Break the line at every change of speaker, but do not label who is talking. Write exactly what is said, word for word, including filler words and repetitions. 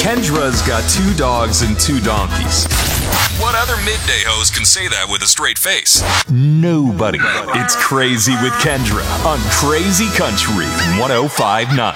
Kendra's got two dogs and two donkeys.
What other midday host can say that with a straight face?
Nobody. It's Crazy with Kendra on Crazy Country one oh five point nine.